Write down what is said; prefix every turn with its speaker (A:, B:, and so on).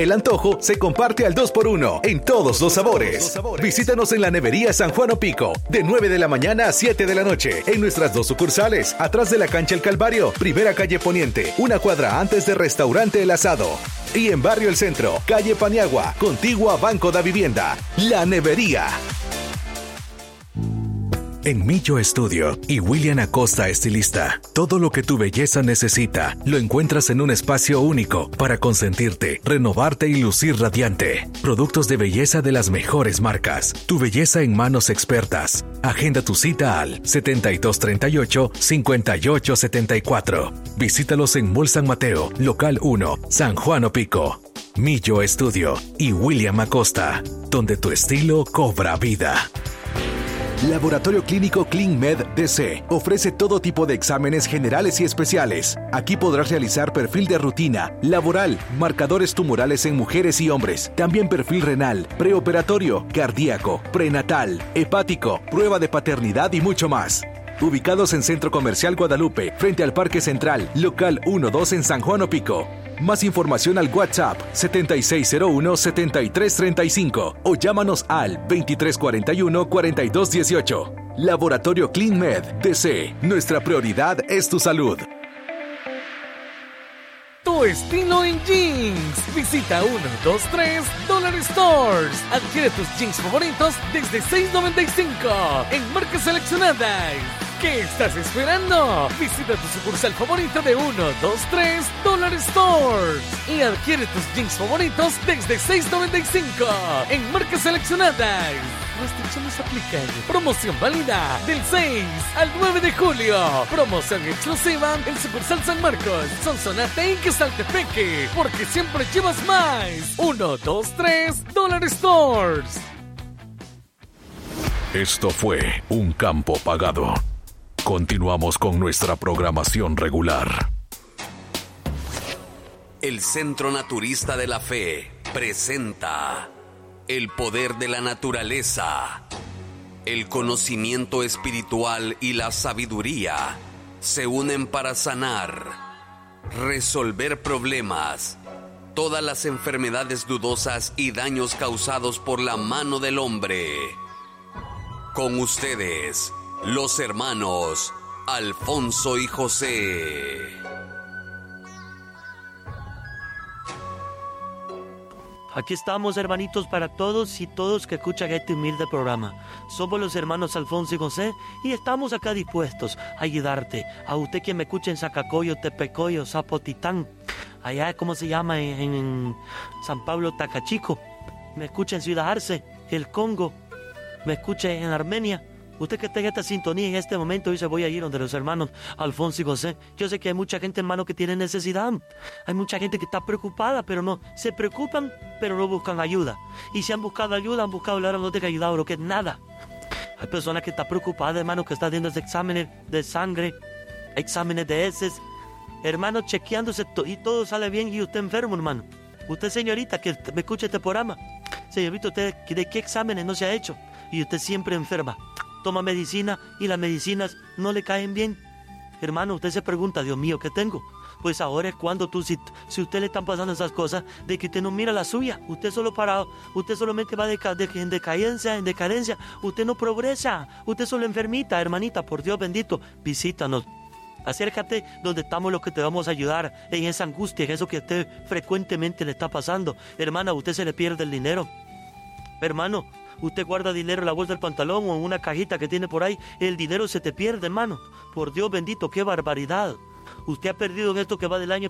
A: El antojo se comparte al 2x1 en todos los sabores. Visítanos en la Nevería San Juan Opico, de 9 de la mañana a 7 de la noche, en nuestras 2 sucursales, atrás de la cancha El Calvario, primera calle Poniente, una cuadra antes de Restaurante El Asado. Y en Barrio El Centro, calle Paniagua, contigua a Banco da Vivienda. La Nevería. En Millo Estudio y William Acosta Estilista, todo lo que tu belleza necesita lo encuentras en un espacio único para consentirte, renovarte y lucir radiante. Productos de belleza de las mejores marcas. Tu belleza en manos expertas. Agenda tu cita al 7238-5874. Visítalos en Mall San Mateo, Local 1, San Juan Opico. Millo Estudio y William Acosta, donde tu estilo cobra vida. Laboratorio Clínico ClinMed DC ofrece todo tipo de exámenes generales y especiales. Aquí podrás realizar perfil de rutina, laboral, marcadores tumorales en mujeres y hombres, también perfil renal, preoperatorio, cardíaco, prenatal, hepático, prueba de paternidad y mucho más. Ubicados en Centro Comercial Guadalupe, frente al Parque Central, Local 1-2 en San Juan Opico. Más información al WhatsApp 7601-7335 o llámanos al 2341-4218. Laboratorio ClinMed DC. Nuestra prioridad es tu salud.
B: Tu estilo en jeans. Visita 123 Dollar Stores. Adquiere tus jeans favoritos desde $6.95 en marcas seleccionadas. ¿Qué estás esperando? Visita tu sucursal favorito de 123 Dollar Stores y adquiere tus jeans favoritos desde $6.95 en marcas seleccionadas. Restricciones aplican. Promoción válida del 6 al 9 de julio. Promoción exclusiva en sucursal San Marcos, Sonsonate y Quesaltepeque, porque siempre llevas más. 123 Dollar Stores.
C: Esto fue Un Campo Pagado. Continuamos con nuestra programación regular.
D: El Centro Naturista de la Fe presenta el poder de la naturaleza. El conocimiento espiritual y la sabiduría se unen para sanar, resolver problemas, todas las enfermedades dudosas y daños causados por la mano del hombre. Con ustedes, los hermanos Alfonso y José.
E: Aquí estamos, hermanitos, para todos y todos que escuchan este humilde programa. Somos los hermanos Alfonso y José y estamos acá dispuestos a ayudarte. A usted que me escucha en Zacacoyo, Tepecoyo, Zapotitán, allá, ¿cómo se llama? En San Pablo, Tacachico. Me escucha en Ciudad Arce, el Congo. Me escucha en Armenia. Usted que tenga esta sintonía en este momento, dice, voy a ir donde los hermanos Alfonso y José. Yo sé que hay mucha gente, hermano, que tiene necesidad. Hay mucha gente que está preocupada, pero no. Se preocupan, pero no buscan ayuda. Y si han buscado ayuda, han buscado hablar, no te han ayudado, lo que es nada. Hay personas que están preocupadas, hermano, que están haciendo exámenes de sangre, exámenes de heces. Hermano, chequeándose y todo sale bien y usted enfermo, hermano. Usted, señorita, que me escucha este programa. Señorita, ¿usted de qué exámenes no se ha hecho? Y usted siempre enferma. Toma medicina y las medicinas no le caen bien. Hermano, usted se pregunta, Dios mío, ¿qué tengo? Pues ahora es cuando si usted le están pasando esas cosas, de que usted no mira la suya. Usted solamente va en decadencia. Usted no progresa. Usted solo enfermita, hermanita, por Dios bendito. Visítanos. Acércate donde estamos los que te vamos a ayudar en esa angustia, en eso que a usted frecuentemente le está pasando. Hermana, a usted se le pierde el dinero. Hermano, usted guarda dinero en la bolsa del pantalón o en una cajita que tiene por ahí, el dinero se te pierde, hermano. Por Dios bendito, qué barbaridad. Usted ha perdido en esto que va del año